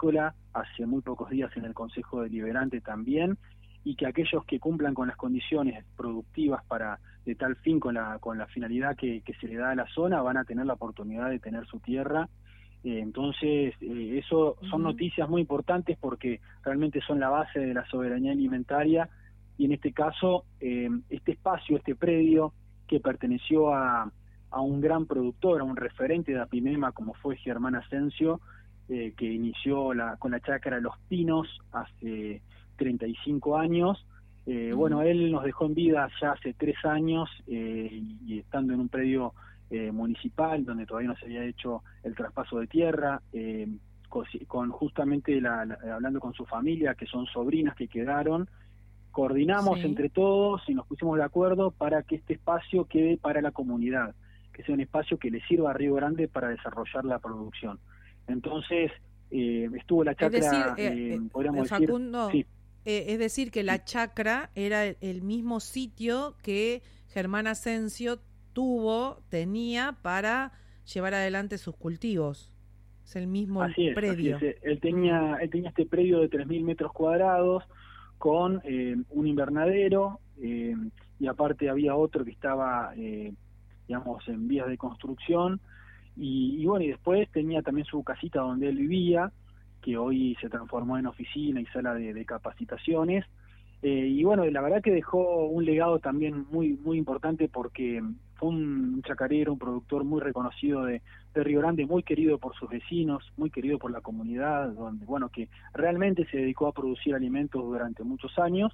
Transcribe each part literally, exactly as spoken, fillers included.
agrícola, hace muy pocos días en el Consejo Deliberante también, y que aquellos que cumplan con las condiciones productivas para de tal fin, con la con la finalidad que, que se le da a la zona, van a tener la oportunidad de tener su tierra. Eh, entonces, eh, eso son uh-huh. noticias muy importantes porque realmente son la base de la soberanía alimentaria, y en este caso, eh, este espacio, este predio que perteneció a, a un gran productor, a un referente de Apimema como fue Germán Asensio, eh, que inició la, con la chacra Los Pinos hace treinta y cinco años. Eh, uh-huh. Bueno, él nos dejó en vida ya hace tres años eh, y, y estando en un predio eh, municipal donde todavía no se había hecho el traspaso de tierra, eh, con, con justamente la, la, hablando con su familia, que son sobrinas que quedaron, coordinamos sí. entre todos y nos pusimos de acuerdo para que este espacio quede para la comunidad, que sea un espacio que le sirva a Río Grande para desarrollar la producción. Entonces, eh, estuvo la chacra, es decir, eh, eh, podríamos eh, Facundo, decir... Sí. Eh, es decir, que la chacra era el, el mismo sitio que Germán Asensio tuvo, tenía para llevar adelante sus cultivos. Es el mismo así es, predio. Así es. Él tenía, él tenía este predio de tres mil metros cuadrados con eh, un invernadero, eh, y aparte había otro que estaba, eh, digamos, en vías de construcción, y, y bueno, y después tenía también su casita donde él vivía, que hoy se transformó en oficina y sala de, de capacitaciones, eh, y bueno, la verdad que dejó un legado también muy muy importante porque fue un chacarero, un productor muy reconocido de, de Río Grande, muy querido por sus vecinos, muy querido por la comunidad, donde bueno, que realmente se dedicó a producir alimentos durante muchos años,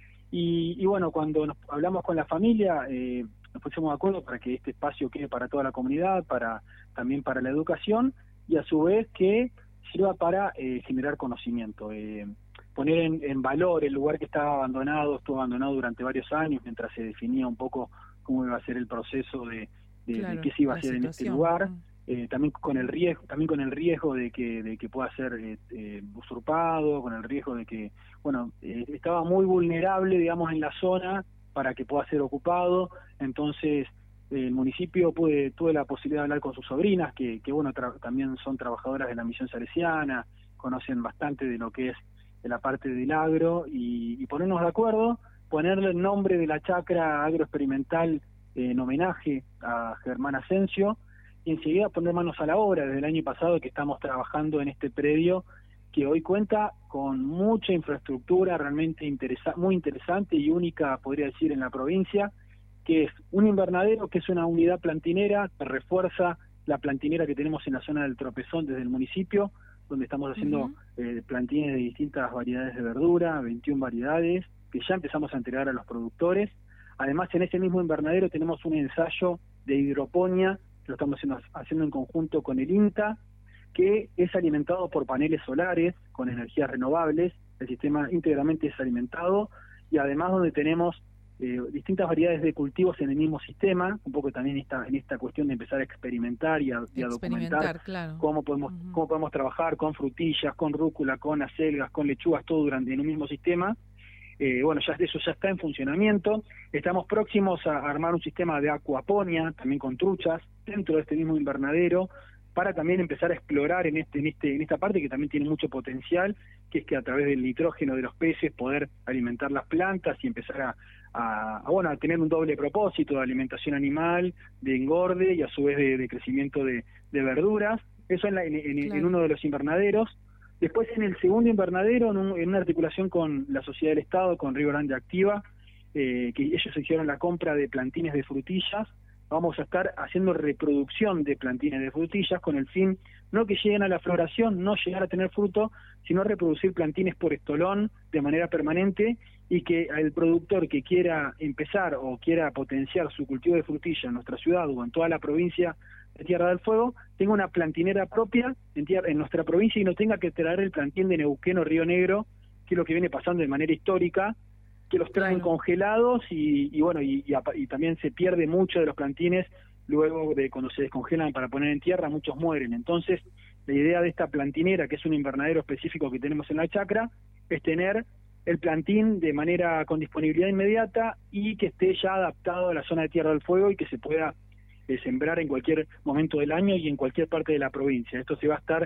y, y bueno, cuando nos hablamos con la familia, eh, nos pusimos de acuerdo para que este espacio quede para toda la comunidad, para también para la educación, y a su vez que sirva para eh, generar conocimiento, eh, poner en, en valor el lugar que estaba abandonado, estuvo abandonado durante varios años mientras se definía un poco cómo iba a ser el proceso de, de, claro, de qué se iba a hacer situación. En este lugar, eh, también con el riesgo, también con el riesgo de que de que pueda ser eh, eh, usurpado, con el riesgo de que, bueno, eh, estaba muy vulnerable, digamos, en la zona para que pueda ser ocupado. Entonces el municipio pude, tuve la posibilidad de hablar con sus sobrinas, que, que bueno, tra- también son trabajadoras de la misión salesiana, conocen bastante de lo que es de la parte del agro, y, y ponernos de acuerdo, ponerle el nombre de la chacra agroexperimental eh, en homenaje a Germán Asensio, y enseguida poner manos a la obra. Desde el año pasado que estamos trabajando en este predio, que hoy cuenta con mucha infraestructura realmente interesa- muy interesante y única, podría decir, en la provincia, que es un invernadero, que es una unidad plantinera que refuerza la plantinera que tenemos en la zona del Tropezón desde el municipio, donde estamos haciendo uh-huh. eh, plantines de distintas variedades de verdura, veintiuna variedades, que ya empezamos a entregar a los productores. Además, en ese mismo invernadero tenemos un ensayo de hidroponía, que lo estamos haciendo, haciendo en conjunto con el INTA, que es alimentado por paneles solares con energías renovables. El sistema íntegramente es alimentado, y además donde tenemos Eh, distintas variedades de cultivos en el mismo sistema, un poco también esta, en esta cuestión de empezar a experimentar y a, y a documentar claro. cómo podemos uh-huh. cómo podemos trabajar con frutillas, con rúcula, con acelgas, con lechugas, todo durante en un mismo sistema. Eh, bueno, ya eso ya está en funcionamiento. Estamos próximos a armar un sistema de acuaponia, también con truchas, dentro de este mismo invernadero, para también empezar a explorar en este en este en esta parte que también tiene mucho potencial, que es que a través del nitrógeno de los peces poder alimentar las plantas y empezar a, a, a bueno a tener un doble propósito de alimentación animal, de engorde y a su vez de, de crecimiento de, de verduras. Eso en, la, en, en, claro. en uno de los invernaderos. Después en el segundo invernadero, en, un, en una articulación con la Sociedad del Estado, con Río Grande Activa, eh, que ellos hicieron la compra de plantines de frutillas. Vamos a estar haciendo reproducción de plantines de frutillas con el fin, no que lleguen a la floración, no llegar a tener fruto, sino reproducir plantines por estolón de manera permanente, y que el productor que quiera empezar o quiera potenciar su cultivo de frutilla en nuestra ciudad o en toda la provincia de Tierra del Fuego, tenga una plantinera propia en, tierra, en nuestra provincia y no tenga que traer el plantín de Neuquén o Río Negro, que es lo que viene pasando de manera histórica, que los traen claro. congelados y, y bueno y, y, y también se pierde mucho de los plantines luego de cuando se descongelan para poner en tierra, muchos mueren. Entonces la idea de esta plantinera, que es un invernadero específico que tenemos en la chacra, es tener el plantín de manera con disponibilidad inmediata y que esté ya adaptado a la zona de Tierra del Fuego y que se pueda eh, sembrar en cualquier momento del año y en cualquier parte de la provincia. Esto se va a estar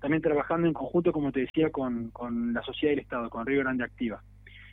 también trabajando en conjunto, como te decía, con, con la sociedad del Estado, con Río Grande Activa.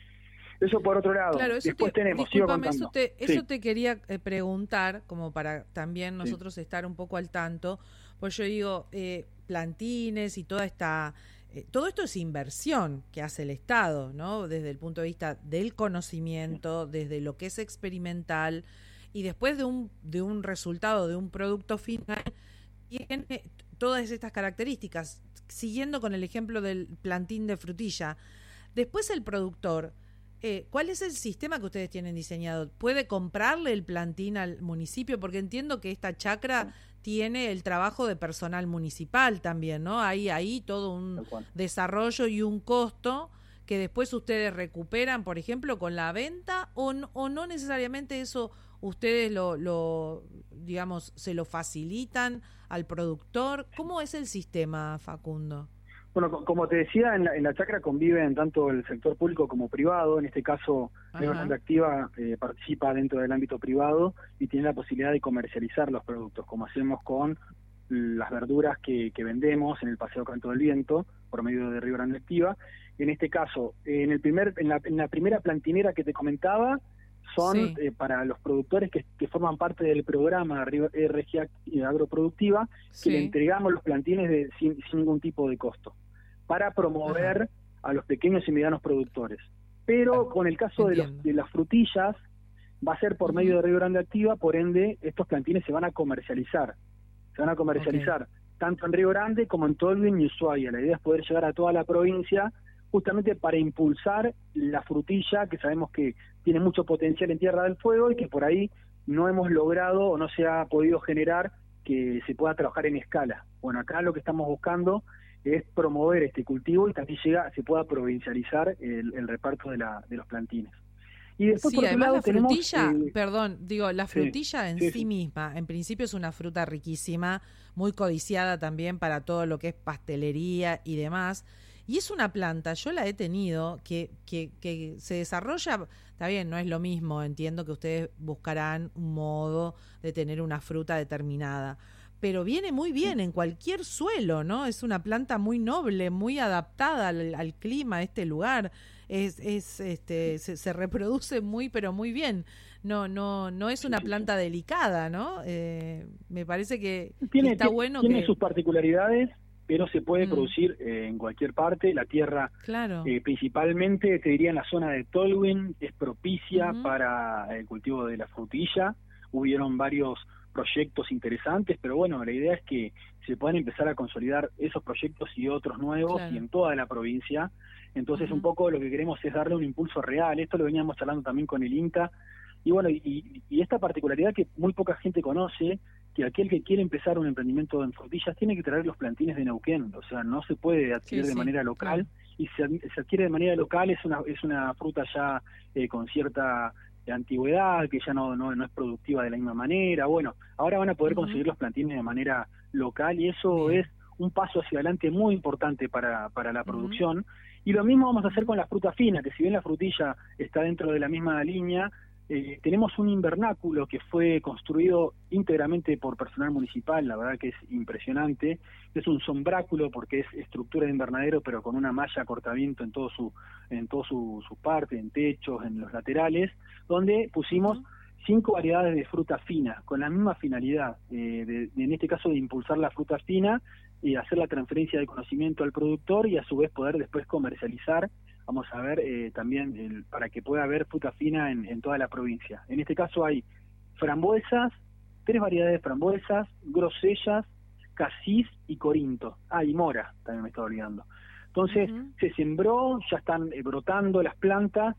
Eso por otro lado. Claro, eso Después te, tenemos, sigo discúlpame, contando. eso te, Sí. eso te quería eh, preguntar, como para también nosotros Sí. estar un poco al tanto, pues yo digo, eh, plantines y toda esta, eh, todo esto es inversión que hace el Estado, ¿no? Desde el punto de vista del conocimiento, sí. desde lo que es experimental, y después de un, de un resultado, de un producto final, tiene todas estas características. Siguiendo con el ejemplo del plantín de frutilla, después el productor, Eh, ¿cuál es el sistema que ustedes tienen diseñado? ¿Puede comprarle el plantín al municipio? Porque entiendo que esta chacra tiene el trabajo de personal municipal también, ¿no? Hay ahí todo un desarrollo y un costo que después ustedes recuperan, por ejemplo, con la venta, o no, o no necesariamente eso ustedes lo, lo, digamos, se lo facilitan al productor. ¿Cómo es el sistema, Facundo? Bueno, como te decía, en la, en la chacra conviven tanto el sector público como privado. En este caso, Río Grande Activa eh, participa dentro del ámbito privado y tiene la posibilidad de comercializar los productos, como hacemos con las verduras que, que vendemos en el Paseo Canto del Viento, por medio de Río Grande Activa. En este caso, en el primer, en la, en la primera plantinera que te comentaba, son sí. eh, para los productores que, que forman parte del programa R G A Agroproductiva, que sí. le entregamos los plantines de, sin, sin ningún tipo de costo, para promover Ajá. a los pequeños y medianos productores. Pero con el caso de, los, de las frutillas, va a ser por uh-huh. medio de Río Grande Activa, por ende, estos plantines se van a comercializar. Se van a comercializar okay. tanto en Río Grande como en Tolwyn y Ushuaia. La idea es poder llegar a toda la provincia, justamente para impulsar la frutilla, que sabemos que tiene mucho potencial en Tierra del Fuego y que por ahí no hemos logrado o no se ha podido generar que se pueda trabajar en escala. Bueno, acá lo que estamos buscando es promover este cultivo y también llega, se pueda provincializar el, el reparto de, la, de los plantines. Y después, sí, por otro además lado, la frutilla, tenemos, eh, perdón, digo, la frutilla sí, en sí, sí sí misma, en principio es una fruta riquísima, muy codiciada también para todo lo que es pastelería y demás. Y es una planta, yo la he tenido, que, que, que se desarrolla, está bien, no es lo mismo, entiendo que ustedes buscarán un modo de tener una fruta determinada, pero viene muy bien en cualquier suelo, ¿no? Es una planta muy noble, muy adaptada al, al clima de este lugar, es, es este se, se reproduce muy, pero muy bien. No, no, no es una planta delicada, ¿no? Eh, me parece que, tiene, que está tiene, bueno tiene que... sus particularidades, pero se puede mm. producir eh, en cualquier parte. La tierra, claro. eh, principalmente, te diría en la zona de Tolwyn, es propicia uh-huh. para el cultivo de la frutilla. Hubieron varios proyectos interesantes, pero bueno, la idea es que se puedan empezar a consolidar esos proyectos y otros nuevos claro. y en toda la provincia. Entonces uh-huh. un poco lo que queremos es darle un impulso real. Esto lo veníamos charlando también con el INTA. Y bueno, y, y esta particularidad que muy poca gente conoce, que aquel que quiere empezar un emprendimiento en frutillas tiene que traer los plantines de Neuquén, o sea, no se puede adquirir sí, de sí, manera local, claro. y se, se adquiere de manera local, es una es una fruta ya eh, con cierta antigüedad, que ya no, no no es productiva de la misma manera. Bueno, ahora van a poder uh-huh. conseguir los plantines de manera local y eso Bien. es un paso hacia adelante muy importante para, para la producción. Uh-huh. Y lo mismo vamos a hacer con la fruta fina, que si bien la frutilla está dentro de la misma línea, Eh, tenemos un invernáculo que fue construido íntegramente por personal municipal, la verdad que es impresionante. Es un sombráculo porque es estructura de invernadero, pero con una malla cortaviento en todo su en todo su, su parte, en techos, en los laterales, donde pusimos uh-huh. cinco variedades de fruta fina, con la misma finalidad, eh, de, de, en este caso de impulsar la fruta fina y hacer la transferencia de conocimiento al productor y a su vez poder después comercializar. Vamos a ver eh, también el, para que pueda haber fruta fina en, en toda la provincia. En este caso hay frambuesas, tres variedades de frambuesas, grosellas, casís y corinto. Ah, y mora, también me estaba olvidando. Entonces, uh-huh. se sembró, ya están eh, brotando las plantas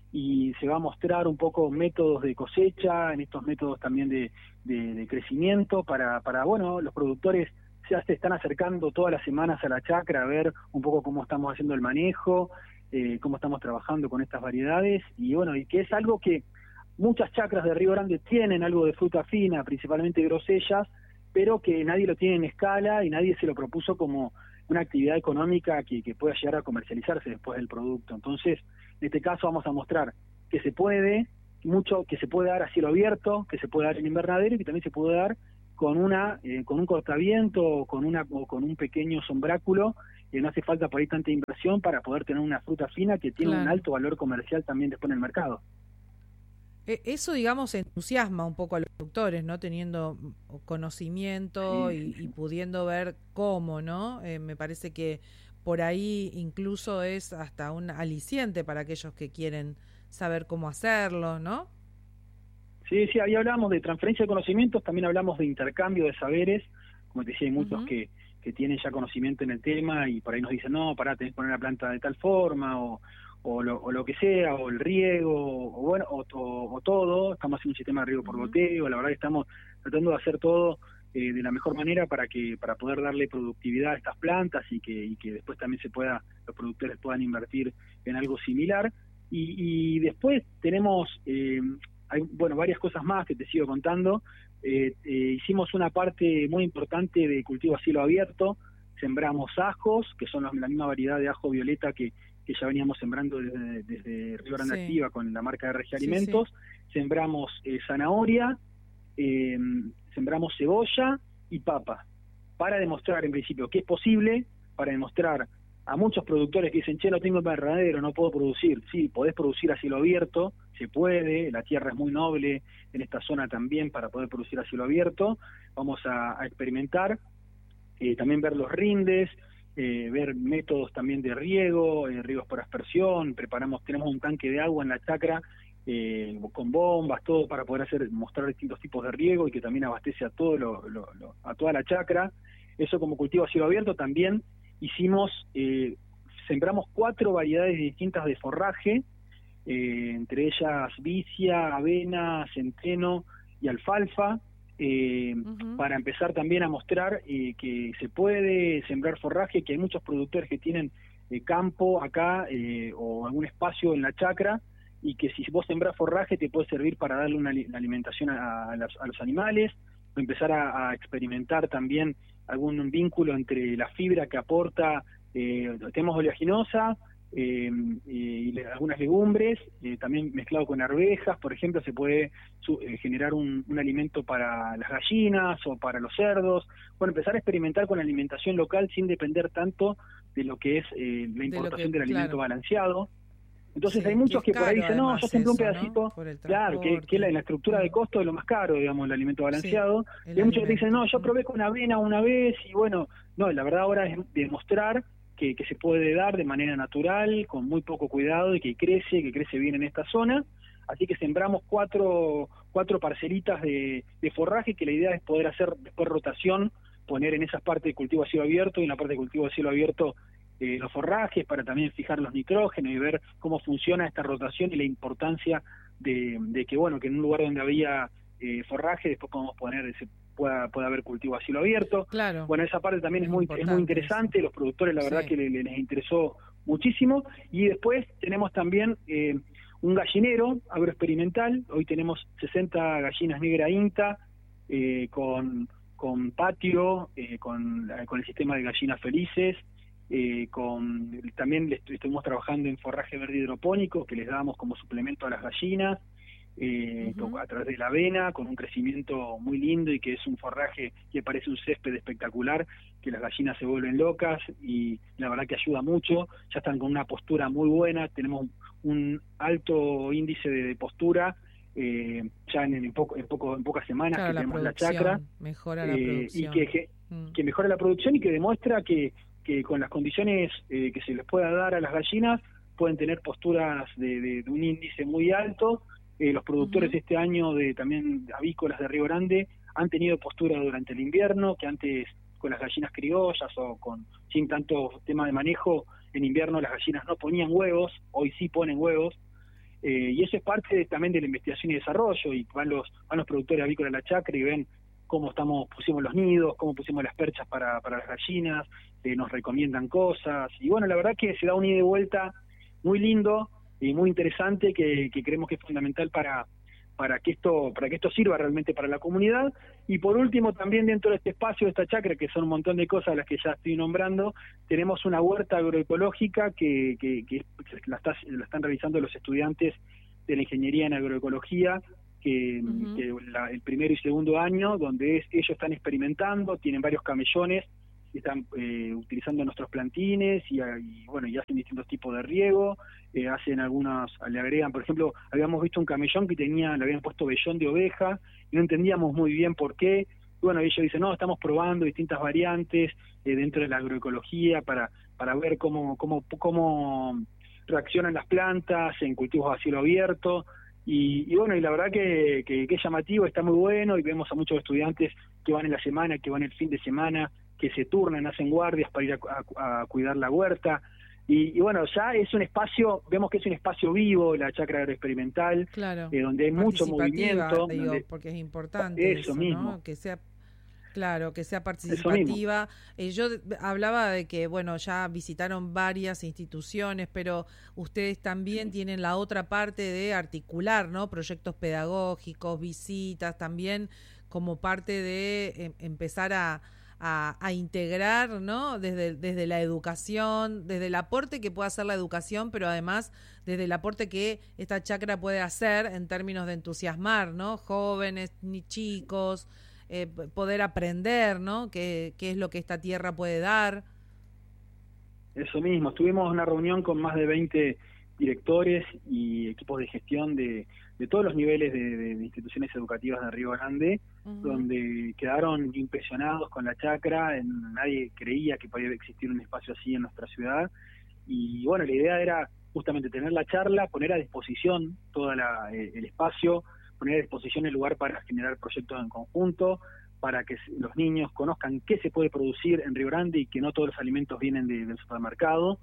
y se va a mostrar un poco métodos de cosecha, en estos métodos también de, de, de crecimiento para, para, bueno, los productores ya se están acercando todas las semanas a la chacra a ver un poco cómo estamos haciendo el manejo, Eh, cómo estamos trabajando con estas variedades, y bueno, y que es algo que muchas chacras de Río Grande tienen algo de fruta fina, principalmente grosellas, pero que nadie lo tiene en escala y nadie se lo propuso como una actividad económica que, que pueda llegar a comercializarse después del producto. Entonces, en este caso vamos a mostrar que se puede, mucho que se puede dar a cielo abierto, que se puede dar en invernadero y que también se puede dar con una eh, con un cortaviento o con una o con un pequeño sombráculo, que no hace falta por ahí tanta inversión para poder tener una fruta fina que tiene Claro. un alto valor comercial también después en el mercado. E- Eso, digamos, entusiasma un poco a los productores, ¿no? Teniendo mm, conocimiento Sí, sí, y, y sí. pudiendo ver cómo, ¿no? Eh, me parece que por ahí incluso es hasta un aliciente para aquellos que quieren saber cómo hacerlo, ¿no? Sí, sí, ahí hablamos de transferencia de conocimientos, también hablamos de intercambio de saberes, como te decía, hay muchos Ujú. que, que tienen ya conocimiento en el tema y por ahí nos dicen, no, pará, tenés que poner la planta de tal forma, o, o, lo, o lo que sea, o el riego, o bueno, o, o, o todo, estamos haciendo un sistema de riego por Ujú. goteo, la verdad que estamos tratando de hacer todo eh, de la mejor manera para que para poder darle productividad a estas plantas y que, y que después también se pueda, los productores puedan invertir en algo similar. Y, y después tenemos... Eh, hay, bueno, varias cosas más que te sigo contando. Eh, eh, hicimos una parte muy importante de cultivo a cielo abierto, sembramos ajos, que son los, la misma variedad de ajo violeta que, que ya veníamos sembrando desde, desde Río Grande Sí, Activa con la marca de Regia sí, sí. Alimentos, sembramos eh, zanahoria, eh, sembramos cebolla y papa, para demostrar en principio que es posible, para demostrar a muchos productores que dicen, che, no tengo invernadero, no puedo producir. Sí, podés producir a cielo abierto, se puede, la tierra es muy noble en esta zona también para poder producir a cielo abierto. Vamos a, a experimentar, eh, también ver los rindes, eh, ver métodos también de riego, eh, riegos por aspersión, preparamos, tenemos un tanque de agua en la chacra, eh, con bombas, todo para poder hacer, mostrar distintos tipos de riego y que también abastece a todo lo, lo, lo, a toda la chacra. Eso como cultivo a cielo abierto. También hicimos, eh, sembramos cuatro variedades distintas de forraje, eh, entre ellas vicia, avena, centeno y alfalfa, eh, Ujú. para empezar también a mostrar eh, que se puede sembrar forraje, que hay muchos productores que tienen eh, campo acá eh, o algún espacio en la chacra, y que si vos sembrás forraje te puede servir para darle una, una alimentación a, a, los, a los animales, empezar a, a experimentar también algún vínculo entre la fibra que aporta, eh, tenemos oleaginosa, eh, y le, algunas legumbres, eh, también mezclado con arvejas, por ejemplo, se puede su, eh, generar un, un alimento para las gallinas o para los cerdos. Bueno, empezar a experimentar con alimentación local sin depender tanto de lo que es eh, la De lo importación que, del alimento claro, balanceado. Entonces hay sí, que muchos es que por ahí caro dicen, no, yo además sembré un eso, ¿no? pedacito, Por el claro, que, que la, transporte. en la estructura de Mm. costo es lo más caro, digamos, el alimento Sí, balanceado. el Y hay muchos que te dicen, alimento. no, yo Mm. probé con avena una vez, y bueno, no, la verdad ahora es demostrar que, que se puede dar de manera natural, con muy poco cuidado, y que crece, que crece bien en esta zona. Así que sembramos cuatro, cuatro parcelitas de, de forraje, que la idea es poder hacer después rotación, poner en esas partes de cultivo a cielo abierto y en la parte de cultivo a cielo abierto eh, los forrajes, para también fijar los nitrógenos y ver cómo funciona esta rotación y la importancia de, de que, bueno, que en un lugar donde había eh, forraje, después podemos poner, ese, pueda, pueda haber cultivo a cielo abierto. Claro, Bueno, esa parte también es, es muy es muy importante eso. interesante, los productores la verdad Sí. que le, les interesó muchísimo. Y después tenemos también eh, un gallinero agroexperimental, hoy tenemos sesenta gallinas negra INTA, eh, con, con patio, eh, con, con el sistema de gallinas felices, eh, con también le estuvimos trabajando en forraje verde hidropónico que les damos como suplemento a las gallinas, eh, Ujú. a través de la avena, con un crecimiento muy lindo, y que es un forraje que parece un césped espectacular, que las gallinas se vuelven locas, y la verdad que ayuda mucho. Ya están con una postura muy buena, tenemos un alto índice de, de postura, eh, ya en, en, poco, en, poco, en pocas semanas Claro, que la tenemos la chacra, producción, mejora la eh, y producción. que, que, Mm. que mejora la producción, y que demuestra que, que con las condiciones eh, que se les pueda dar a las gallinas, pueden tener posturas de, de, de un índice muy alto. Eh, los productores Ujú. este año de también avícolas de Río Grande han tenido postura durante el invierno, que antes con las gallinas criollas o con sin tanto tema de manejo, en invierno las gallinas no ponían huevos, hoy sí ponen huevos. Eh, y eso es parte de, también de la investigación y desarrollo, y van los, van los productores avícolas a la chacra y ven cómo estamos, pusimos los nidos, cómo pusimos las perchas para, para las gallinas, eh, nos recomiendan cosas, y bueno, la verdad que se da un ida y vuelta muy lindo y muy interesante, que, que creemos que es fundamental para, para que esto, para que esto sirva realmente para la comunidad. Y por último, también dentro de este espacio, de esta chacra, que son un montón de cosas las que ya estoy nombrando, tenemos una huerta agroecológica que, que, que la, está, la están realizando los estudiantes de la ingeniería en agroecología, que, Uh-huh. que la, el primero y segundo año, donde es, ellos están experimentando, tienen varios camellones, están eh, utilizando nuestros plantines y, y bueno, y hacen distintos tipos de riego, eh, hacen algunas, le agregan, por ejemplo, habíamos visto un camellón que tenía, le habían puesto vellón de oveja y no entendíamos muy bien por qué. Bueno, ellos dicen, no, estamos probando distintas variantes eh, dentro de la agroecología para para ver cómo cómo cómo reaccionan las plantas en cultivos a cielo abierto. Y, y bueno, y la verdad que, que, que es llamativo, está muy bueno, y vemos a muchos estudiantes que van en la semana, que van el fin de semana, que se turnan, hacen guardias para ir a, a, a cuidar la huerta. Y, y bueno, ya es un espacio, vemos que es un espacio vivo, la chacra agroexperimental, Claro, eh, donde hay mucho movimiento. digo, Donde, porque es importante eso, eso, mismo. ¿no? Que sea, claro, que sea participativa. Eh, yo hablaba de que, bueno, ya visitaron varias instituciones, pero ustedes también tienen la otra parte de articular, ¿no? Proyectos pedagógicos, visitas, también como parte de eh, empezar a A, a integrar, ¿no? Desde, desde la educación, desde el aporte que puede hacer la educación, pero además desde el aporte que esta chacra puede hacer en términos de entusiasmar, ¿no? Jóvenes, ni chicos, eh, poder aprender, ¿no? ¿Qué, qué es lo que esta tierra puede dar? Eso mismo, tuvimos una reunión con más de veinte directores y equipos de gestión de, de todos los niveles de, de, de instituciones educativas de Río Grande, uh-huh. donde quedaron impresionados con la chacra. En, nadie creía que podía existir un espacio así en nuestra ciudad, y bueno, la idea era justamente tener la charla, poner a disposición todo eh, el espacio, poner a disposición el lugar para generar proyectos en conjunto, para que los niños conozcan qué se puede producir en Río Grande y que no todos los alimentos vienen de, del supermercado.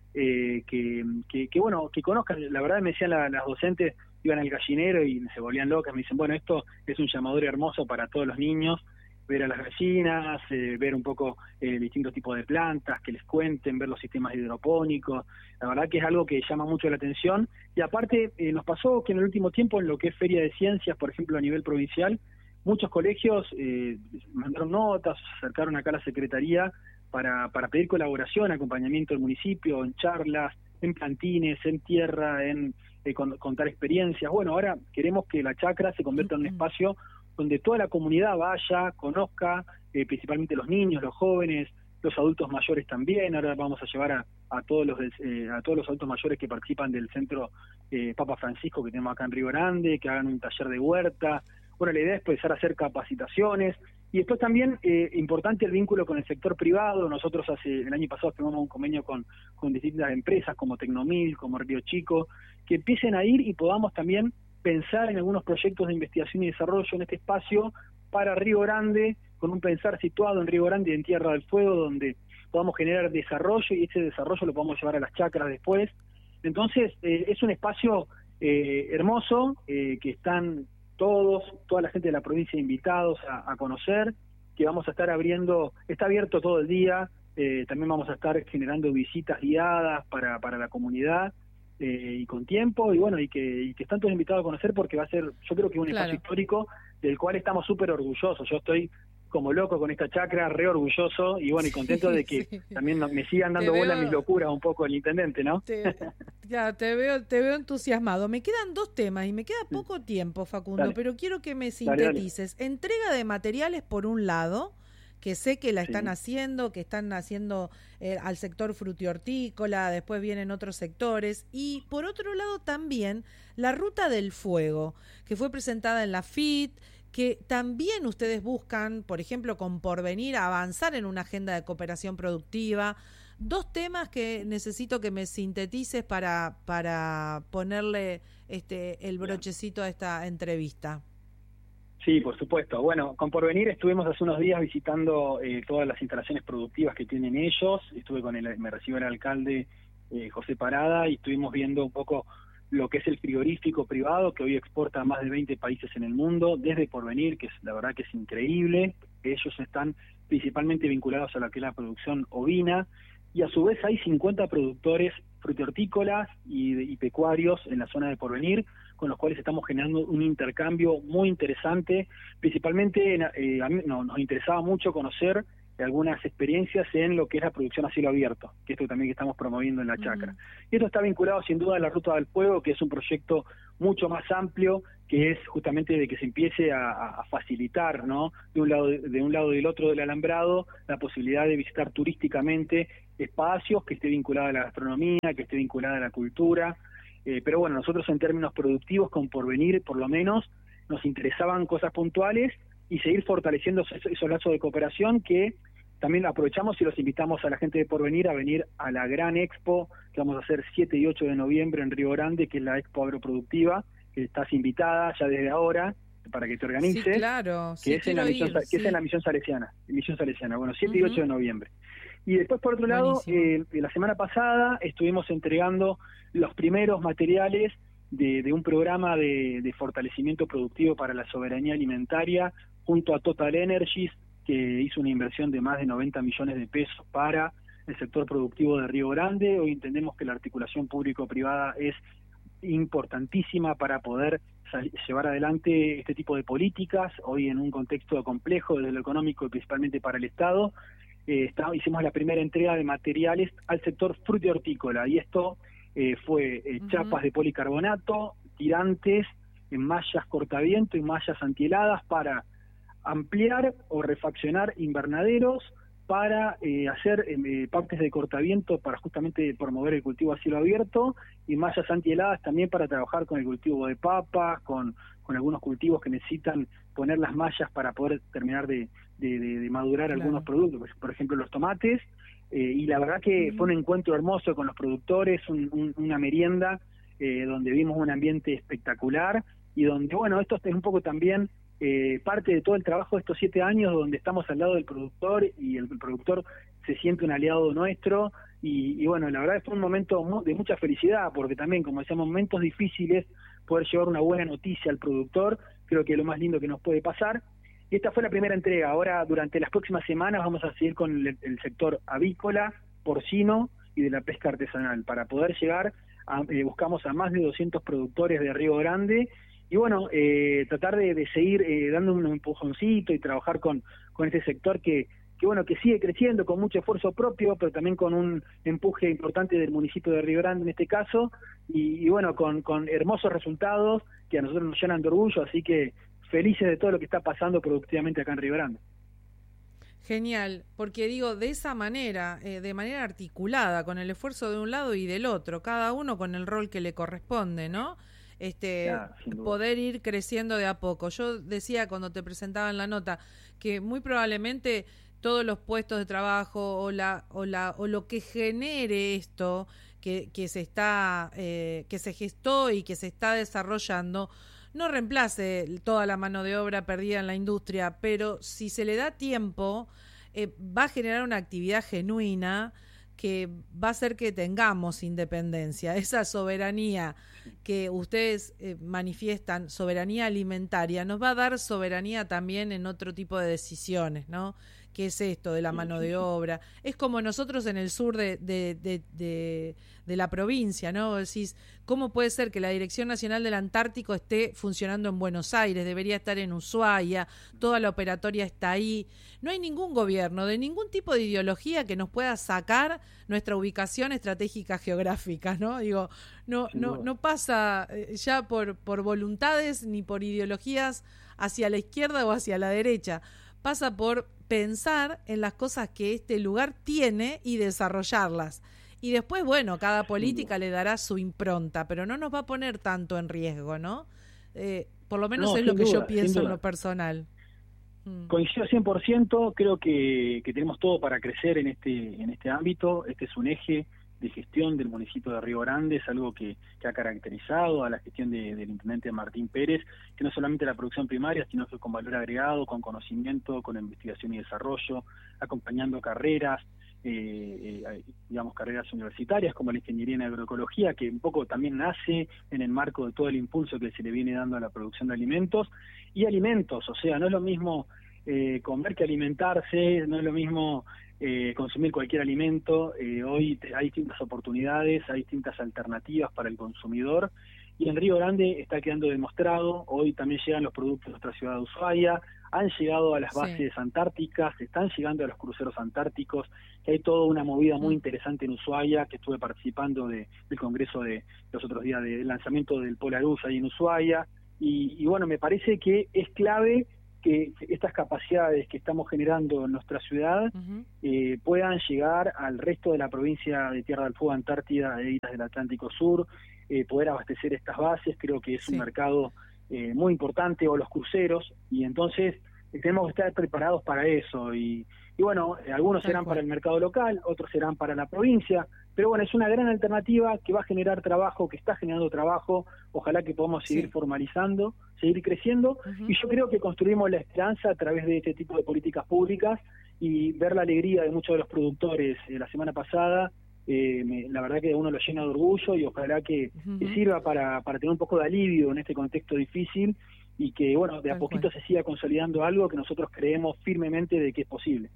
Eh, que, que, que bueno, que conozcan. La verdad me decían la, las docentes, iban al gallinero y se volvían locas, me dicen, bueno, esto es un llamador hermoso para todos los niños, ver a las gallinas, eh, ver un poco eh, distintos tipos de plantas, que les cuenten, ver los sistemas hidropónicos. La verdad que es algo que llama mucho la atención, y aparte eh, nos pasó que en el último tiempo, en lo que es Feria de Ciencias, por ejemplo, a nivel provincial, muchos colegios eh, mandaron notas, se acercaron acá a la Secretaría para, para pedir colaboración, acompañamiento del municipio, en charlas, en plantines, en tierra, en eh, con, contar experiencias. Bueno, ahora queremos que la chacra se convierta en un espacio donde toda la comunidad vaya, conozca, eh, principalmente los niños, los jóvenes, los adultos mayores también. Ahora vamos a llevar a, a todos los eh, a todos los adultos mayores que participan del centro eh, Papa Francisco que tenemos acá en Río Grande, que hagan un taller de huerta. Bueno, la idea es empezar a hacer capacitaciones. Y después también, eh, importante el vínculo con el sector privado. Nosotros hace el año pasado firmamos un convenio con, con distintas empresas como Tecnomil, como Río Chico, que empiecen a ir y podamos también pensar en algunos proyectos de investigación y desarrollo en este espacio para Río Grande, con un pensar situado en Río Grande y en Tierra del Fuego, donde podamos generar desarrollo y ese desarrollo lo podamos llevar a las chacras después. Entonces, eh, es un espacio eh, hermoso, eh, que están todos, toda la gente de la provincia invitados a, a conocer, que vamos a estar abriendo, está abierto todo el día, eh, también vamos a estar generando visitas guiadas para, para la comunidad, eh, y con tiempo, y bueno, y que, y que están todos invitados a conocer, porque va a ser, yo creo que un Claro. espacio histórico del cual estamos súper orgullosos. Yo estoy como loco con esta chacra, re orgulloso, y bueno, y contento Sí, de que sí. también no- me sigan dando Te bola a veo- mis locuras un poco el intendente, ¿no? Te, ya, te veo, te veo entusiasmado. Me quedan dos temas y me queda poco tiempo, Facundo, Dale. pero quiero que me Dale, dale. sintetices. Entrega de materiales por un lado, que sé que la están Sí. haciendo, que están haciendo eh, al sector frutihortícola, después vienen otros sectores, y por otro lado también la Ruta del Fuego, que fue presentada en la F I T, que también ustedes buscan, por ejemplo, con Porvenir, avanzar en una agenda de cooperación productiva. Dos temas que necesito que me sintetices para, para ponerle este el brochecito a esta entrevista. Sí, por supuesto. Bueno, con Porvenir estuvimos hace unos días visitando eh, todas las instalaciones productivas que tienen ellos. Estuve con el, me recibió el alcalde eh, José Parada, y estuvimos viendo un poco lo que es el frigorífico privado, que hoy exporta a más de veinte países en el mundo, desde Porvenir, que es la verdad que es increíble. Ellos están principalmente vinculados a lo que es la producción ovina, y a su vez hay cincuenta productores frutihortícolas y, y pecuarios en la zona de Porvenir, con los cuales estamos generando un intercambio muy interesante. Principalmente eh, a mí no, nos interesaba mucho conocer algunas experiencias en lo que es la producción a cielo abierto, que esto también que estamos promoviendo en la chacra. Uh-huh. Y esto está vinculado sin duda a la Ruta del Fuego, que es un proyecto mucho más amplio, que es justamente de que se empiece a, a facilitar, ¿no?, de un lado de un lado y del otro del alambrado, la posibilidad de visitar turísticamente espacios, que esté vinculada a la gastronomía, que esté vinculada a la cultura. Eh, pero bueno, nosotros en términos productivos, con Porvenir, por lo menos, nos interesaban cosas puntuales y seguir fortaleciendo esos, esos lazos de cooperación, que también aprovechamos y los invitamos a la gente de Porvenir a venir a la gran expo que vamos a hacer siete y ocho de noviembre en Río Grande, que es la Expo Agroproductiva, que estás invitada ya desde ahora para que te organices. Sí, claro, que, sí, es, en la misión, ir, que sí. es en la misión salesiana, misión salesiana, bueno, siete uh-huh. y ocho de noviembre. Y después, por otro lado, eh, la semana pasada estuvimos entregando los primeros materiales de, de un programa de, de fortalecimiento productivo para la soberanía alimentaria junto a Total Energies, que hizo una inversión de más de noventa millones de pesos para el sector productivo de Río Grande. Hoy entendemos que la articulación público-privada es importantísima para poder llevar adelante este tipo de políticas, hoy en un contexto complejo desde lo económico y principalmente para el Estado. Eh, está, hicimos la primera entrega de materiales al sector fruto y hortícola, y esto eh, fue eh, uh-huh. chapas de policarbonato, tirantes, en mallas cortaviento y mallas antiheladas para ampliar o refaccionar invernaderos, para eh, hacer eh, partes de cortaviento para justamente promover el cultivo a cielo abierto, y mallas antiheladas también para trabajar con el cultivo de papas, con, con algunos cultivos que necesitan poner las mallas para poder terminar de, de, de, de madurar claro. algunos productos, por ejemplo los tomates, eh, y la verdad que mm. fue un encuentro hermoso con los productores, un, un, una merienda eh, donde vimos un ambiente espectacular, y donde, bueno, esto es un poco también Eh, parte de todo el trabajo de estos siete años, donde estamos al lado del productor y el, el productor se siente un aliado nuestro, y, y bueno, la verdad que fue un momento de mucha felicidad, porque también, como decíamos, momentos difíciles, poder llevar una buena noticia al productor, creo que es lo más lindo que nos puede pasar. Y esta fue la primera entrega. Ahora, durante las próximas semanas, vamos a seguir con el, el sector avícola, porcino y de la pesca artesanal, para poder llegar, a, eh, buscamos a más de doscientos productores de Río Grande. Y bueno, eh, tratar de, de seguir eh, dando un empujoncito y trabajar con, con este sector que, que bueno que sigue creciendo con mucho esfuerzo propio, pero también con un empuje importante del municipio de Río Grande en este caso, y, y bueno, con, con hermosos resultados que a nosotros nos llenan de orgullo, así que felices de todo lo que está pasando productivamente acá en Río Grande. Genial, porque digo, de esa manera, eh, de manera articulada, con el esfuerzo de un lado y del otro, cada uno con el rol que le corresponde, ¿no? Este, claro, poder ir creciendo de a poco. Yo decía cuando te presentaba en la nota que muy probablemente todos los puestos de trabajo o la o la o lo que genere esto que que se está eh, que se gestó y que se está desarrollando no reemplace toda la mano de obra perdida en la industria, pero si se le da tiempo eh, va a generar una actividad genuina que va a hacer que tengamos independencia, esa soberanía que ustedes eh, manifiestan, soberanía alimentaria, nos va a dar soberanía también en otro tipo de decisiones, ¿no? ¿Qué es esto de la mano de obra? Es como nosotros en el sur de, de, de, de, de la provincia, ¿no? Decís, ¿cómo puede ser que la Dirección Nacional del Antártico esté funcionando en Buenos Aires? Debería estar en Ushuaia, toda la operatoria está ahí. No hay ningún gobierno de ningún tipo de ideología que nos pueda sacar nuestra ubicación estratégica geográfica, ¿no? Digo, no, no, no pasa ya por, por voluntades ni por ideologías hacia la izquierda o hacia la derecha. Pasa por pensar en las cosas que este lugar tiene y desarrollarlas. Y después, bueno, cada política le dará su impronta, pero no nos va a poner tanto en riesgo, ¿no? Eh, por lo menos no, es lo que duda, yo pienso en lo personal. Coincido cien por ciento, creo que, que tenemos todo para crecer en este, en este ámbito. Este es un eje de gestión del municipio de Río Grande, es algo que, que ha caracterizado a la gestión de, del intendente Martín Pérez, que no solamente la producción primaria, sino que con valor agregado, con conocimiento, con investigación y desarrollo, acompañando carreras, eh, eh, digamos carreras universitarias como la ingeniería en agroecología, que un poco también nace en el marco de todo el impulso que se le viene dando a la producción de alimentos, y alimentos, o sea, no es lo mismo eh, comer que alimentarse, no es lo mismo Eh, consumir cualquier alimento. Eh, hoy te, hay distintas oportunidades, hay distintas alternativas para el consumidor, y en Río Grande está quedando demostrado. Hoy también llegan los productos de nuestra ciudad de Ushuaia, han llegado a las bases sí. antárticas, están llegando a los cruceros antárticos, que hay toda una movida muy interesante en Ushuaia, que estuve participando de, del congreso de los otros días del lanzamiento del Polarus ahí en Ushuaia, y, y bueno, me parece que es clave que estas capacidades que estamos generando en nuestra ciudad uh-huh. eh, puedan llegar al resto de la provincia de Tierra del Fuego, Antártida e Islas del Atlántico Sur, eh, poder abastecer estas bases, creo que es sí. un mercado eh, muy importante, o los cruceros, y entonces eh, tenemos que estar preparados para eso, y, y bueno, eh, algunos serán para el mercado local, otros serán para la provincia, pero bueno, es una gran alternativa que va a generar trabajo, que está generando trabajo, ojalá que podamos seguir sí. formalizando, seguir creciendo, uh-huh. y yo creo que construimos la esperanza a través de este tipo de políticas públicas, y ver la alegría de muchos de los productores eh, la semana pasada, eh, me, la verdad que a uno lo llena de orgullo, y ojalá que, uh-huh. que sirva para, para tener un poco de alivio en este contexto difícil, y que bueno, de a poquito se siga consolidando algo que nosotros creemos firmemente de que es posible.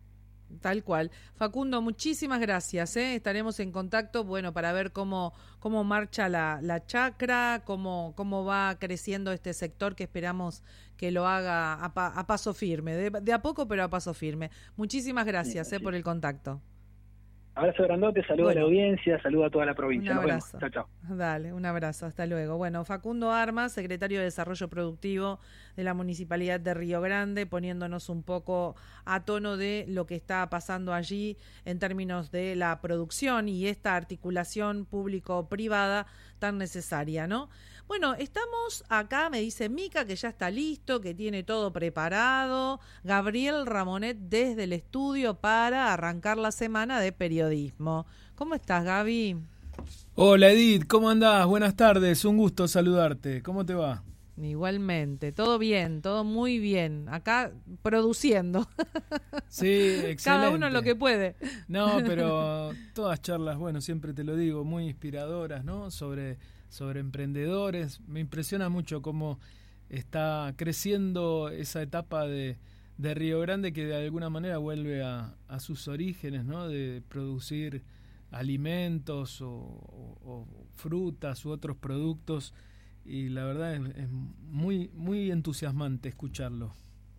Tal cual. Facundo, muchísimas gracias. ¿eh? Estaremos en contacto, bueno, para ver cómo cómo marcha la, la chacra, cómo cómo va creciendo este sector, que esperamos que lo haga a, pa, a paso firme, de, de a poco, pero a paso firme. Muchísimas gracias sí, ¿eh? por el contacto. Abrazo grandote, saludo bueno, a la audiencia, saludo a toda la provincia. Un abrazo. Nos vemos. Chao, chao. Dale, un abrazo, hasta luego. Bueno, Facundo Armas, secretario de Desarrollo Productivo de la Municipalidad de Río Grande, poniéndonos un poco a tono de lo que está pasando allí en términos de la producción y esta articulación público-privada tan necesaria, ¿no? Bueno, estamos acá, me dice Mica, que ya está listo, que tiene todo preparado. Gabriel Ramonet desde el estudio para arrancar la semana de periodismo. ¿Cómo estás, Gaby? Hola, Edith, ¿cómo andás? Buenas tardes, un gusto saludarte. ¿Cómo te va? Igualmente, todo bien, todo muy bien. Acá produciendo. Sí, excelente. Cada uno lo que puede. No, pero todas charlas, bueno, siempre te lo digo, muy inspiradoras, ¿no? Sobre... sobre emprendedores. Me impresiona mucho cómo está creciendo esa etapa de, de Río Grande, que de alguna manera vuelve a, a sus orígenes, ¿no? De producir alimentos o, o, o frutas u otros productos, y la verdad es, es muy, muy entusiasmante escucharlo.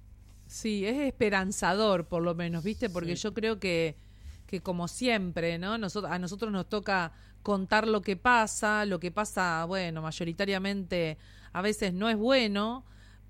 Sí, es esperanzador por lo menos, ¿viste? Porque sí. yo creo que, que como siempre, ¿no? Nosotros, a nosotros nos toca contar lo que pasa, lo que pasa, bueno, mayoritariamente a veces no es bueno,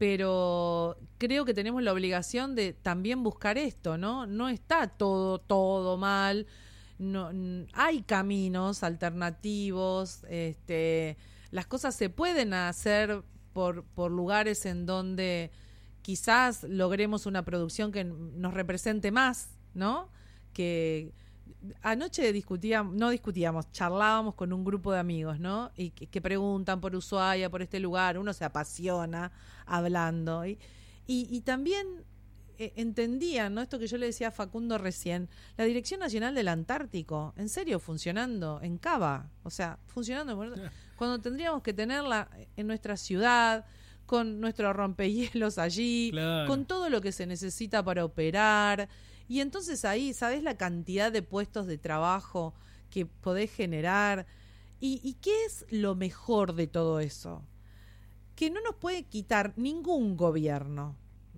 pero creo que tenemos la obligación de también buscar esto, ¿no? No está todo, todo mal, no, hay caminos alternativos, este, las cosas se pueden hacer por, por lugares en donde quizás logremos una producción que nos represente más, ¿no? Que anoche discutíamos, no discutíamos, charlábamos con un grupo de amigos, ¿no? Y que, que preguntan por Ushuaia, por este lugar, uno se apasiona hablando. Y, y, y también eh, entendían, ¿no? Esto que yo le decía a Facundo recién, la Dirección Nacional del Antártico, en serio, funcionando en Cava, o sea, funcionando cuando tendríamos que tenerla en nuestra ciudad, con nuestro rompehielos allí, claro. con todo lo que se necesita para operar. Y entonces ahí, ¿sabés la cantidad de puestos de trabajo que podés generar? ¿Y, y qué es lo mejor de todo eso? Que no nos puede quitar ningún gobierno.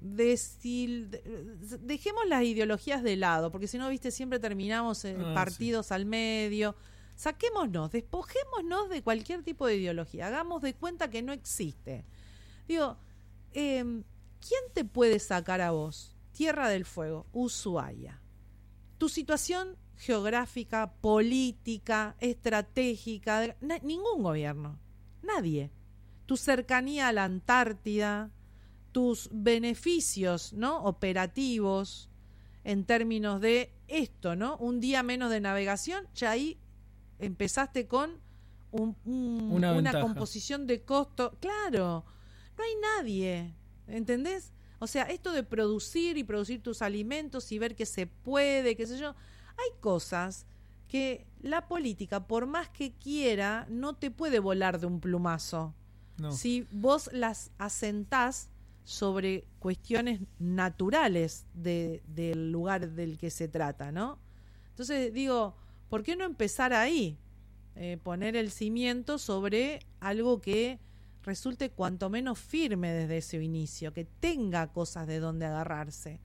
Decir, dejemos las ideologías de lado, porque si no, viste, siempre terminamos en ah, partidos sí. al medio. Saquémonos, despojémonos de cualquier tipo de ideología. Hagamos de cuenta que no existe. Digo, eh, ¿quién te puede sacar a vos? Tierra del Fuego, Ushuaia. Tu situación geográfica, política, estratégica, de, na, ningún gobierno, nadie. Tu cercanía a la Antártida, tus beneficios, ¿no? operativos en términos de esto, ¿no? Un día menos de navegación, ya ahí empezaste con un, un, una, una composición de costo. Claro, no hay nadie, ¿entendés? O sea, esto de producir y producir tus alimentos y ver que se puede, qué sé yo, hay cosas que la política, por más que quiera, no te puede volar de un plumazo. No. Si vos las asentás sobre cuestiones naturales de, del lugar del que se trata, ¿no? Entonces digo, ¿por qué no empezar ahí? eh, poner el cimiento sobre algo que resulte cuanto menos firme desde ese inicio, que tenga cosas de donde agarrarse.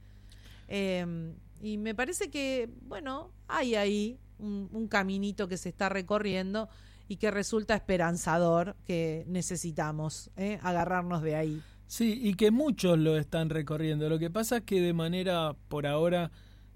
Eh, y me parece que, bueno, hay ahí un, un caminito que se está recorriendo y que resulta esperanzador, que necesitamos eh, agarrarnos de ahí. Sí, y que muchos lo están recorriendo. Lo que pasa es que de manera, por ahora,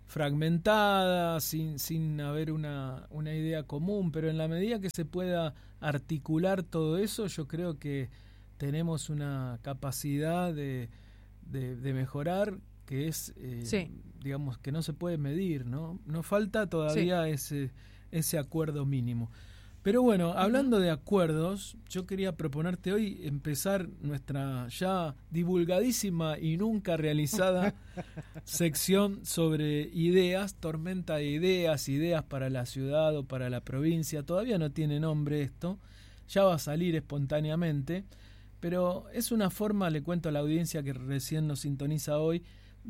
fragmentada, sin, sin haber una, una idea común, pero en la medida que se pueda articular todo eso, yo creo que tenemos una capacidad de, de, de mejorar que es, eh, sí. digamos, que no se puede medir, ¿no? Nos falta todavía sí. ese, ese acuerdo mínimo. Pero bueno, hablando uh-huh. de acuerdos, yo quería proponerte hoy empezar nuestra ya divulgadísima y nunca realizada sección sobre ideas, tormenta de ideas, ideas para la ciudad o para la provincia. Todavía no tiene nombre esto, ya va a salir espontáneamente, pero es una forma, le cuento a la audiencia que recién nos sintoniza hoy,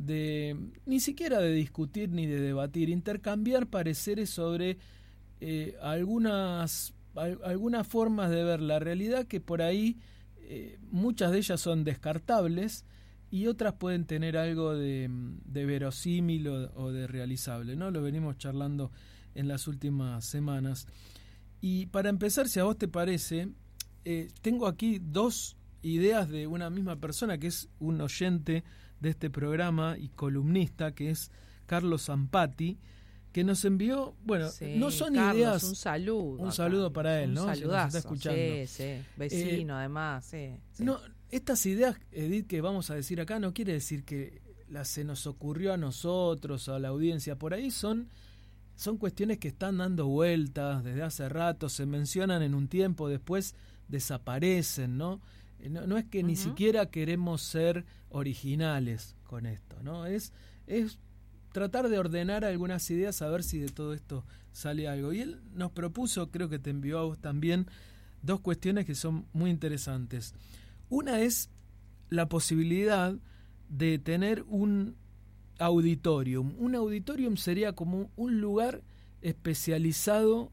de ni siquiera de discutir ni de debatir, intercambiar pareceres sobre Eh, algunas al, algunas formas de ver la realidad que por ahí eh, muchas de ellas son descartables y otras pueden tener algo de, de verosímil o, o de realizable, ¿no? Lo venimos charlando en las últimas semanas. Y para empezar, si a vos te parece, eh, tengo aquí dos ideas de una misma persona que es un oyente de este programa y columnista, que es Carlos Zampati, que nos envió, bueno, sí, no son Carlos, ideas... un saludo. Un saludo acá, para él, un ¿no? saludazo, si nos está escuchando. Sí, sí, vecino, eh, además, sí, sí. No, estas ideas, Edith, que vamos a decir acá, no quiere decir que la, se nos ocurrió a nosotros, a la audiencia, por ahí son, son cuestiones que están dando vueltas desde hace rato, se mencionan en un tiempo, después desaparecen, ¿no? No, no es que uh-huh. ni siquiera queremos ser originales con esto, ¿no? Es... es tratar de ordenar algunas ideas, a ver si de todo esto sale algo. Y él nos propuso, creo que te envió a vos también, dos cuestiones que son muy interesantes. Una es la posibilidad de tener un auditorium. Un auditorium sería como un lugar especializado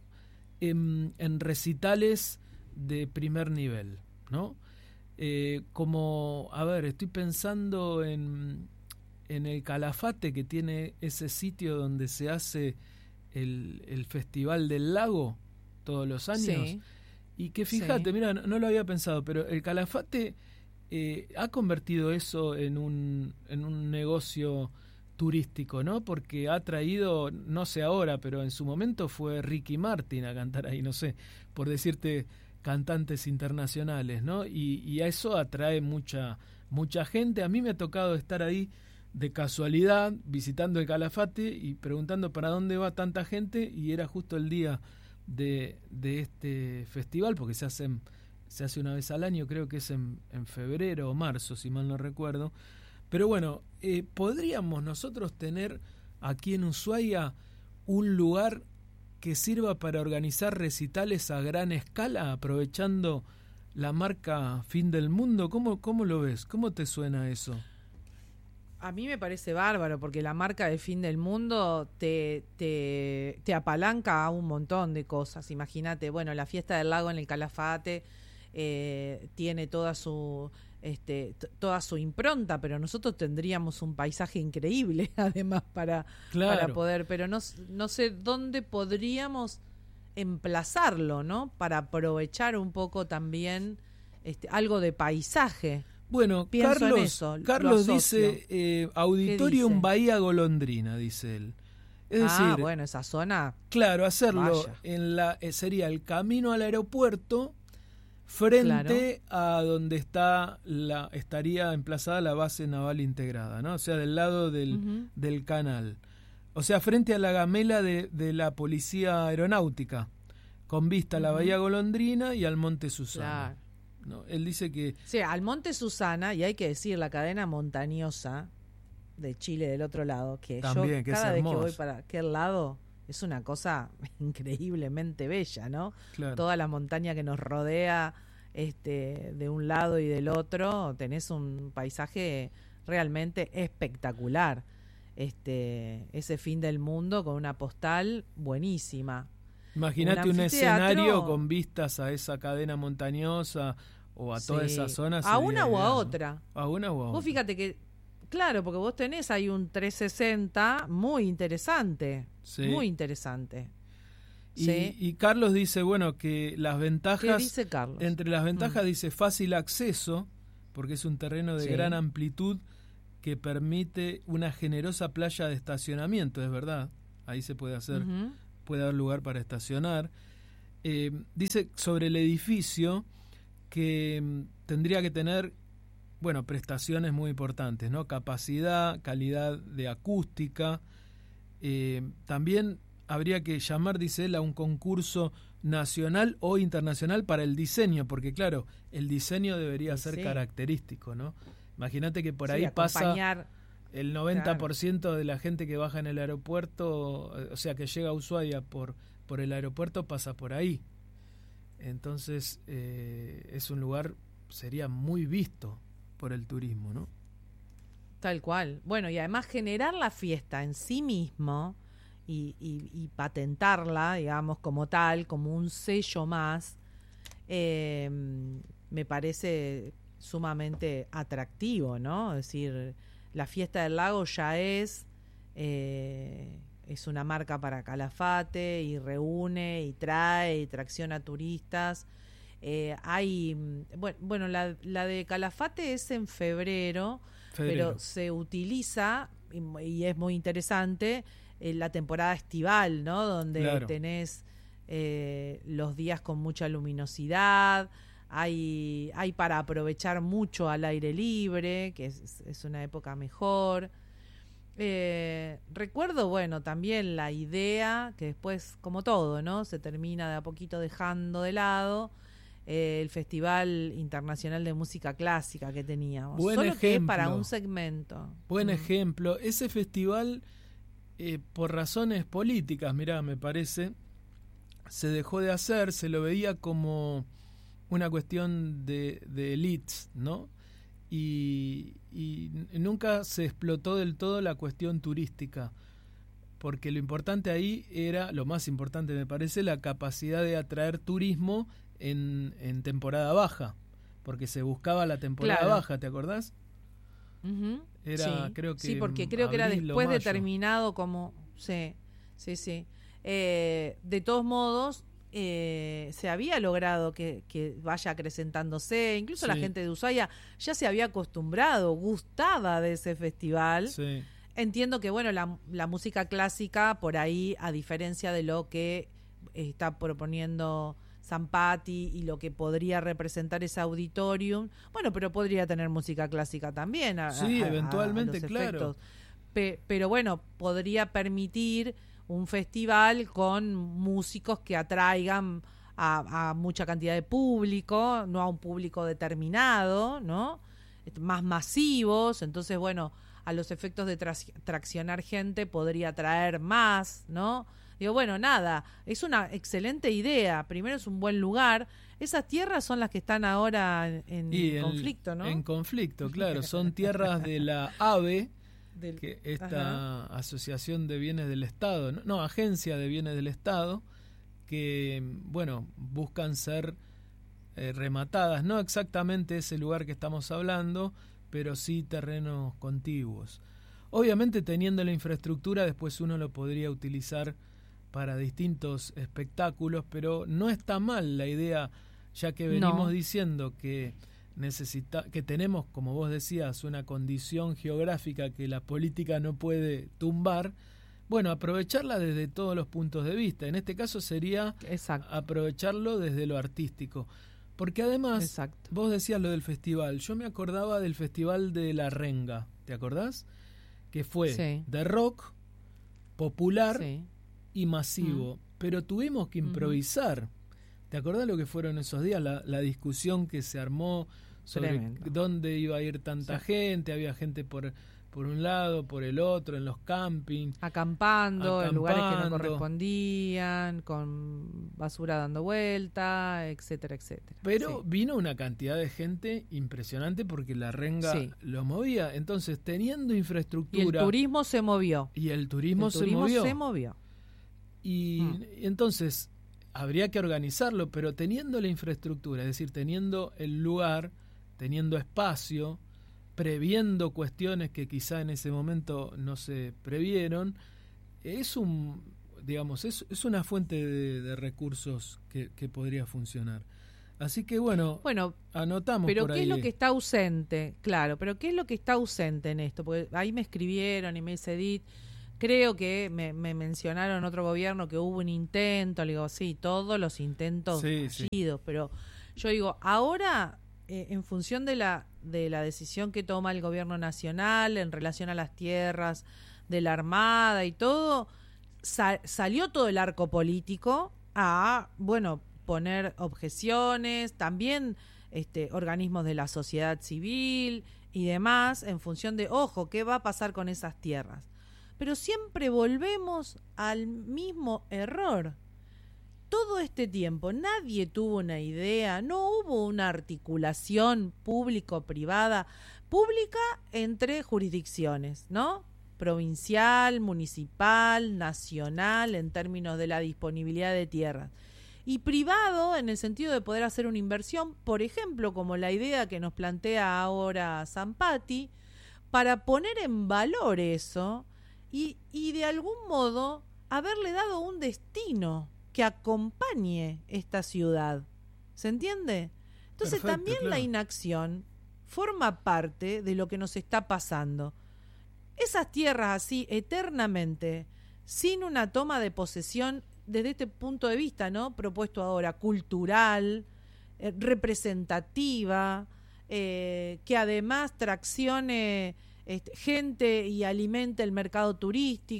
en, en recitales de primer nivel, ¿no? Eh, como, a ver, estoy pensando en... en el Calafate, que tiene ese sitio donde se hace el, el Festival del Lago todos los años, sí. y que fíjate, sí. mira, no, no lo había pensado, pero el Calafate eh, ha convertido eso en un, en un negocio turístico, ¿no? Porque ha traído, no sé ahora, pero en su momento fue Ricky Martin a cantar ahí, no sé, por decirte cantantes internacionales, ¿no? Y, y a eso atrae mucha, mucha gente. A mí me ha tocado estar ahí de casualidad visitando el Calafate y preguntando para dónde va tanta gente, y era justo el día de, de este festival, porque se hacen, se hace una vez al año, creo que es en, en febrero o marzo, si mal no recuerdo. Pero bueno, eh, podríamos nosotros tener aquí en Ushuaia un lugar que sirva para organizar recitales a gran escala, aprovechando la marca Fin del Mundo. ¿Cómo, cómo lo ves? ¿Cómo te suena eso? A mí me parece bárbaro, porque la marca de Fin del Mundo te, te, te apalanca a un montón de cosas. Imagínate, bueno, la fiesta del lago en el Calafate eh, tiene toda su este t- toda su impronta, pero nosotros tendríamos un paisaje increíble además para, claro. para poder, pero no, no sé dónde podríamos emplazarlo, ¿no? Para aprovechar un poco también este algo de paisaje. Bueno, Pienso Carlos, en eso, Carlos dice eh, Auditorium dice? Bahía Golondrina, dice él. Es ah, decir, bueno, esa zona. Claro, hacerlo vaya. en la eh, sería el camino al aeropuerto, frente claro. a donde está la estaría emplazada la base naval integrada, ¿no? O sea, del lado del, uh-huh. del canal. O sea, frente a la gamela de, de la Policía Aeronáutica, con vista uh-huh. a la Bahía Golondrina y al Monte Susana. Claro. ¿No? Él dice que... Sí, al Monte Susana, y hay que decir, la cadena montañosa de Chile del otro lado, que También, yo que cada es vez que voy para aquel lado es una cosa increíblemente bella, ¿no? Claro. Toda la montaña que nos rodea este, de un lado y del otro, tenés un paisaje realmente espectacular. Este, ese Fin del Mundo con una postal buenísima. Imagínate un, un escenario con vistas a esa cadena montañosa o a toda sí. esa zona. A una o a otra. A una o a otra. Vos fíjate que, claro, porque vos tenés ahí un trescientos sesenta muy interesante. Sí. Muy interesante. Y, sí. y Carlos dice, bueno, que las ventajas... ¿Qué dice Carlos? Entre las ventajas mm. dice fácil acceso, porque es un terreno de sí. gran amplitud que permite una generosa playa de estacionamiento, es verdad. Ahí se puede hacer, uh-huh. puede haber lugar para estacionar. Eh, dice sobre el edificio que mm, tendría que tener, bueno, prestaciones muy importantes, ¿no? Capacidad, calidad de acústica. Eh, también habría que llamar, dice él, a un concurso nacional o internacional para el diseño, porque claro, el diseño debería ser sí. característico, ¿no? Imagínate que por sí, ahí pasa el noventa por ciento claro. de la gente que baja en el aeropuerto, o sea, que llega a Ushuaia por, por el aeropuerto, pasa por ahí. Entonces, eh, es un lugar, sería muy visto por el turismo, ¿no? Tal cual. Bueno, y además generar la fiesta en sí mismo y, y, y patentarla, digamos, como tal, como un sello más, eh, me parece sumamente atractivo, ¿no? Es decir, la fiesta del lago ya es eh, es una marca para Calafate y reúne y trae y tracciona turistas. Eh, hay bueno, bueno la, la de Calafate es en febrero, febrero. Pero se utiliza y, y es muy interesante en la temporada estival, ¿no? Donde claro. tenés eh, los días con mucha luminosidad. Hay, hay para aprovechar mucho al aire libre, que es, es una época mejor. Eh, recuerdo, bueno, también la idea, que después, como todo, ¿no? Se termina de a poquito dejando de lado, eh, el Festival Internacional de Música Clásica que teníamos. Buen Solo ejemplo. Que es para un segmento. Buen mm. ejemplo. Ese festival, eh, por razones políticas, mirá, me parece, se dejó de hacer, se lo veía como una cuestión de, de elites, ¿no? Y, y nunca se explotó del todo la cuestión turística, porque lo importante ahí era, lo más importante me parece, la capacidad de atraer turismo en, en temporada baja, porque se buscaba la temporada claro. baja, ¿te acordás? Uh-huh. Era, sí. creo que sí, porque creo abril, que era después mayo. determinado como, sí, sí, sí. Eh, de todos modos, Eh, se había logrado que, que vaya acrecentándose, incluso sí. la gente de Ushuaia ya se había acostumbrado, gustaba de ese festival. Sí. Entiendo que bueno, la, la música clásica por ahí, a diferencia de lo que está proponiendo Zampati y lo que podría representar ese auditorium, bueno, pero podría tener música clásica también. A, sí, a, eventualmente, a los claro. Pe, pero bueno, podría permitir un festival con músicos que atraigan a, a mucha cantidad de público, no a un público determinado, ¿no? Más masivos, entonces, bueno, a los efectos de tra- traccionar gente podría atraer más, ¿no? Digo, bueno, nada, es una excelente idea. Primero es un buen lugar. Esas tierras son las que están ahora en, en conflicto, ¿no? En conflicto, claro. Son tierras de la AVE, Del, que esta ajá. Asociación de Bienes del Estado, no, no, Agencia de Bienes del Estado, que, bueno, buscan ser eh, rematadas, no exactamente ese lugar que estamos hablando, pero sí terrenos contiguos. Obviamente, teniendo la infraestructura, después uno lo podría utilizar para distintos espectáculos, pero no está mal la idea, ya que venimos no. diciendo que necesita, que tenemos, como vos decías, una condición geográfica que la política no puede tumbar. Bueno, aprovecharla desde todos los puntos de vista. En este caso sería Exacto. aprovecharlo desde lo artístico. Porque además, Exacto. vos decías lo del festival. Yo me acordaba del festival de La Renga, ¿te acordás? Que fue sí. de rock, popular sí. y masivo. Mm. Pero tuvimos que improvisar. Mm. ¿Te acordás lo que fueron esos días? La, la discusión que se armó sobre Tremendo. dónde iba a ir tanta sí. gente. Había gente por, por un lado, por el otro, en los campings. Acampando, Acampando, en lugares que no correspondían, con basura dando vuelta, etcétera, etcétera. Pero sí. vino una cantidad de gente impresionante porque la Renga sí. lo movía. Entonces, teniendo infraestructura... Y el turismo se movió. Y el turismo, el turismo se movió. se movió. Y mm. entonces... habría que organizarlo, pero teniendo la infraestructura, es decir, teniendo el lugar, teniendo espacio, previendo cuestiones que quizá en ese momento no se previeron, es un, digamos, es, es una fuente de, de recursos que, que podría funcionar. Así que bueno, bueno anotamos pero por ¿qué ahí. es lo que está ausente? Claro, pero ¿qué es lo que está ausente en esto? Porque ahí me escribieron y me dice Edith, creo que me, me mencionaron en otro gobierno que hubo un intento, le digo, sí, todos los intentos Sí, sí. fallidos, pero yo digo, ahora, eh, en función de la, de la decisión que toma el gobierno nacional en relación a las tierras de la Armada y todo, sa- salió todo el arco político a, bueno, poner objeciones, también este, organismos de la sociedad civil y demás, en función de, ojo, ¿qué va a pasar con esas tierras? Pero siempre volvemos al mismo error. Todo este tiempo nadie tuvo una idea, no hubo una articulación público-privada, pública entre jurisdicciones, ¿no? Provincial, municipal, nacional, en términos de la disponibilidad de tierras. Y privado en el sentido de poder hacer una inversión, por ejemplo, como la idea que nos plantea ahora Zampati, para poner en valor eso y, y de algún modo haberle dado un destino que acompañe esta ciudad. ¿Se entiende? Entonces Perfecto, también claro. la inacción forma parte de lo que nos está pasando. Esas tierras así eternamente, sin una toma de posesión desde este punto de vista, ¿no? Propuesto ahora, cultural, eh, representativa, eh, que además traccione este, gente y alimente el mercado turístico.